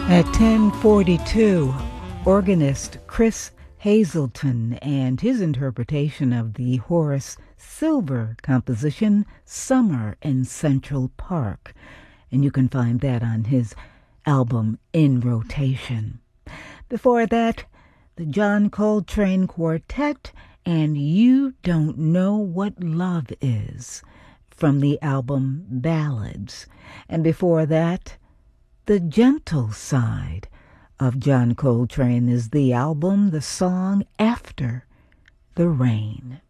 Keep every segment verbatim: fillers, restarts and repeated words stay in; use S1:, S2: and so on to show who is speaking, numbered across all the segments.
S1: At ten forty-two, organist Chris Hazelton and his interpretation of the Horace Silver composition, Summer in Central Park. And you can find that on his album In Rotation. Before that, the John Coltrane Quartet and You Don't Know What Love Is from the album Ballads. And before that, The Gentle Side of John Coltrane is the album, the song After the Rain.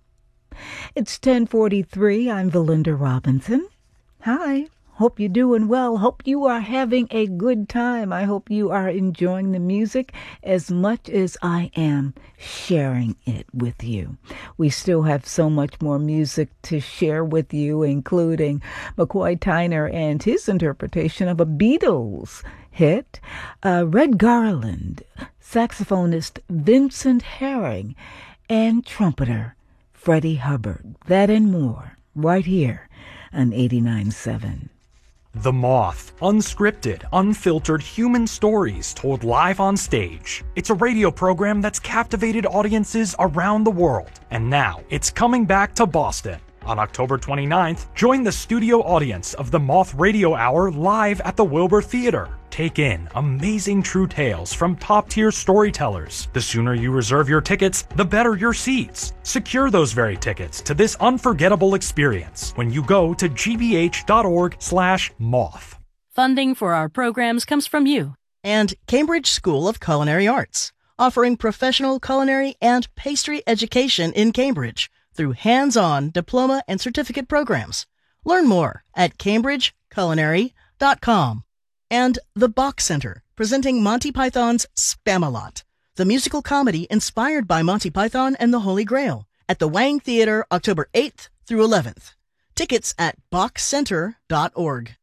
S1: It's ten forty-three. I'm Valinda Robinson. Hi. Hope you're doing well. Hope you are having a good time. I hope you are enjoying the music as much as I am sharing it with you. We still have so much more music to share with you, including McCoy Tyner and his interpretation of a Beatles hit, uh, Red Garland, saxophonist Vincent Herring, and trumpeter Freddie Hubbard. That and more right here on eighty-nine point seven.
S2: The Moth. Unscripted, unfiltered human stories told live on stage. It's a radio program that's captivated audiences around the world. And now, it's coming back to Boston. On October twenty-ninth, join the studio audience of the Moth Radio Hour live at the Wilbur Theater. Take in amazing true tales from top-tier storytellers. The sooner you reserve your tickets, the better your seats. Secure those very tickets to this unforgettable experience when you go to gbh.org slash moth.
S3: Funding for our programs comes from you.
S4: And Cambridge School of Culinary Arts, offering professional culinary and pastry education in Cambridge through hands-on diploma and certificate programs. Learn more at cambridge culinary dot com. And The Bach Center, presenting Monty Python's Spamalot, the musical comedy inspired by Monty Python and the Holy Grail, at the Wang Theater October eighth through eleventh. Tickets at bach center dot org.